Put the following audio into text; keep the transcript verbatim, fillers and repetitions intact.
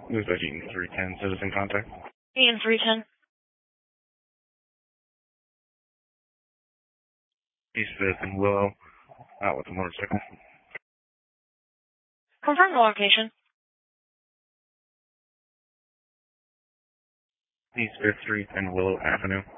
Who's that Eaton three ten citizen contact? Eaton three ten. East fifth and Willow, out with the motorcycle. Confirm the location. East fifth Street and Willow Avenue.